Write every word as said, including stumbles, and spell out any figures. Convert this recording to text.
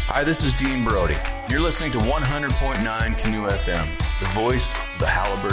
Hi, this is Dean Brody. You're listening to one hundred point nine Canoe F M, the voice of the Halliburton